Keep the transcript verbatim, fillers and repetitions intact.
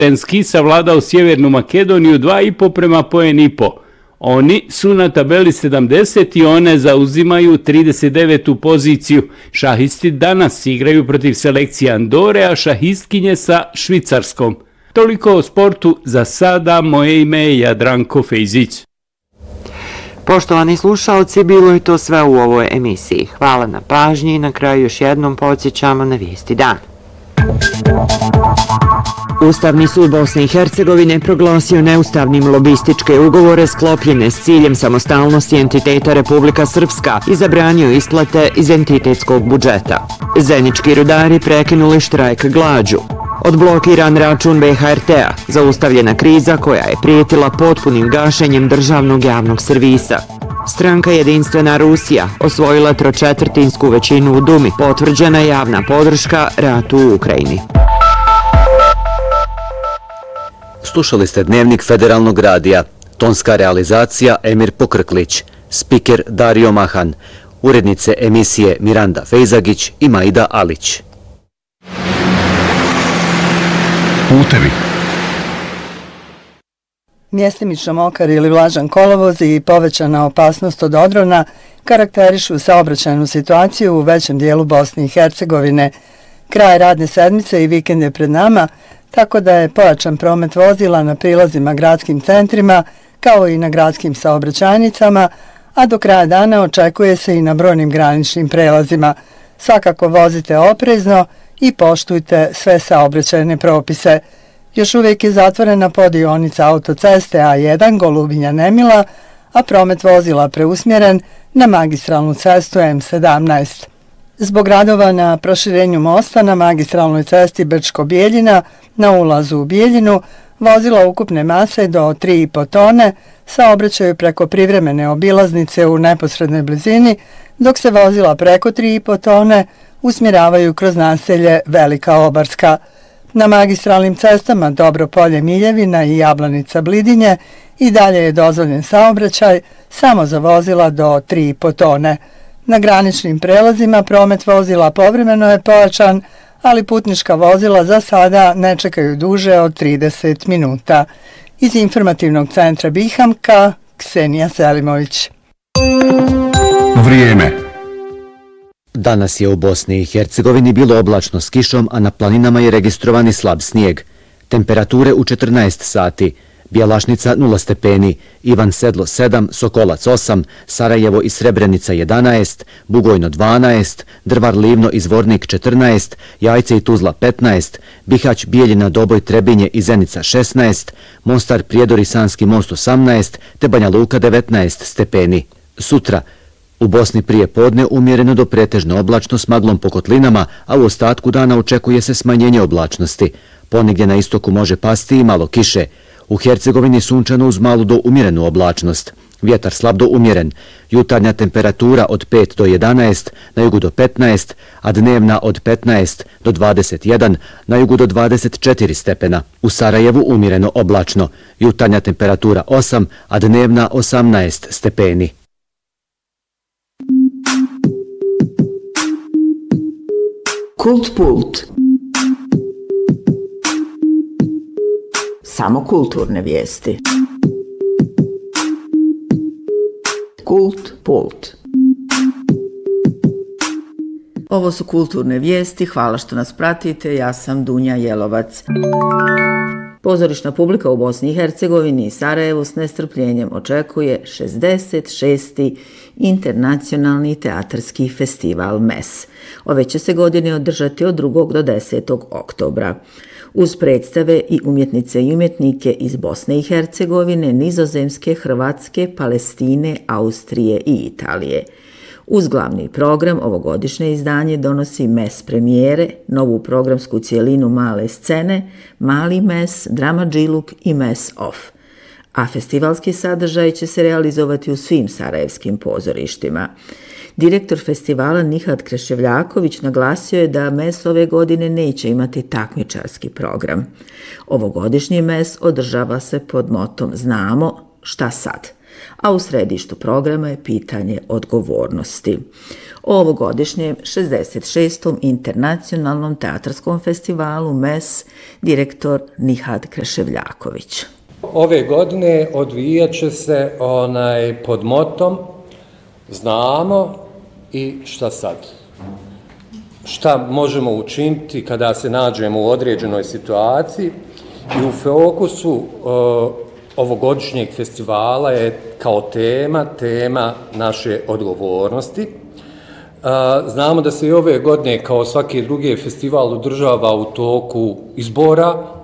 Tenski savladao Sjevernu Makedoniju dva i po prema poen i po. Oni su na tabeli sedamdeset i one zauzimaju trideset devetu poziciju. Šahisti danas igraju protiv selekcije Andore, a šahistkinje sa Švicarskom. Toliko o sportu za sada, moje ime je Jadranko Fejzić. Poštovani slušalci, bilo je to sve u ovoj emisiji. Hvala na pažnji i na kraju još jednom podsjećamo na vijesti dana. Ustavni sud Bosne i Hercegovine proglasio neustavnim lobističke ugovore sklopljene s ciljem samostalnosti entiteta Republika Srpska i zabranio isplate iz entitetskog budžeta. Zenički rudari prekinuli štrajk glađu. Odblokiran račun B H R T-a, zaustavljena kriza koja je prijetila potpunim gašenjem državnog javnog servisa. Stranka Jedinstvena Rusija osvojila tročetvrtinsku većinu u Dumi, potvrđena javna podrška ratu u Ukrajini. Slušali ste Dnevnik Federalnog radija. Tonska realizacija Emir Pokrklić, spiker Dario Mahan, urednice emisije Miranda Fejzagić i Maida Alić. Putevi. Mjestimično mokar ili vlažan kolovoz i povećana opasnost od odrona karakterišu saobraćajnu situaciju u većem dijelu Bosne i Hercegovine. Kraj radne sedmice i vikend je pred nama, tako da je pojačan promet vozila na prilazima gradskim centrima kao i na gradskim saobraćajnicama, a do kraja dana očekuje se i na brojnim graničnim prelazima. Svakako vozite oprezno i poštujte sve saobraćajne propise. Još uvijek je zatvorena podionica autoceste A jedan Golubinja-Nemila, a promet vozila preusmjeren na magistralnu cestu M sedamnaest. Zbog radova na proširenju mosta na magistralnoj cesti Brčko-Bijeljina na ulazu u Bijeljinu, vozila ukupne mase do tri i po tone saobraćaju preko privremene obilaznice u neposrednoj blizini, dok se vozila preko tri i po tone usmjeravaju kroz naselje Velika Obarska. Na magistralnim cestama Dobropolje Miljevina i Jablanica Blidinje i dalje je dozvoljen saobraćaj samo za vozila do tri i po tone. Na graničnim prelazima promet vozila povremeno je pojačan, ali putnička vozila za sada ne čekaju duže od trideset minuta. Iz informativnog centra Bihamka, Ksenija Selimović. Vrijeme. Danas je u Bosni i Hercegovini bilo oblačno s kišom, a na planinama je registrovani slab snijeg. Temperature u četrnaest sati. Bjelašnica nula stepeni, Ivan Sedlo sedam, Sokolac osam, Sarajevo i Srebrenica jedanaest, Bugojno dvanaest, Drvar Livno i Zvornik četrnaest, Jajce i Tuzla petnaest, Bihać, Bijeljina, Doboj, Trebinje i Zenica šesnaest, Mostar, Prijedor i Sanski Most osamnaest, te Banja Luka devetnaest stepeni. Sutra u Bosni prije podne umjereno do pretežno oblačno s maglom po kotlinama, a u ostatku dana očekuje se smanjenje oblačnosti. Ponegdje na istoku može pasti i malo kiše. U Hercegovini sunčano uz malu do umjerenu oblačnost. Vjetar slab do umjeren. Jutarnja temperatura od pet do jedanaest, na jugu do petnaest, a dnevna od petnaest do dvadeset jedan, na jugu do dvadeset četiri stepena. U Sarajevu umjereno oblačno. Jutarnja temperatura osam, a dnevna osamnaest stepeni. Kult Pult. Samo kulturne vijesti. Kult Pult. Ovo su kulturne vijesti, hvala što nas pratite, ja sam Dunja Jelovac. Pozorišna publika u Bosni i Hercegovini i Sarajevu s nestrpljenjem očekuje šezdeset šesti internacionalni teatarski festival M E S. Ove će se godine održati od drugog do desetog oktobra. Uz predstave i umjetnice i umjetnike iz Bosne i Hercegovine, Nizozemske, Hrvatske, Palestine, Austrije i Italije. Uz glavni program ovogodišnje izdanje donosi M E S premijere, novu programsku cijelinu Male scene, Mali M E S, Drama Džiluk i M E S Off. A festivalski sadržaj će se realizovati u svim sarajevskim pozorištima. Direktor festivala Nihat Kreševljaković naglasio je da M E S ove godine neće imati takmičarski program. Ovogodišnji M E S održava se pod motom Znamo šta sad. a u središtu programa je pitanje odgovornosti. O ovogodišnjem šezdeset šestom internacionalnom teatarskom festivalu M E S direktor Nihad Kreševljaković. Ove godine odvijat će se onaj pod motom znamo i šta sad. Šta možemo učiniti kada se nađemo u određenoj situaciji i u fokusu uh, ovogodišnjeg festivala je kao tema, tema naše odgovornosti. Uh, znamo da se i ove godine kao svaki drugi festival održava u toku izbora,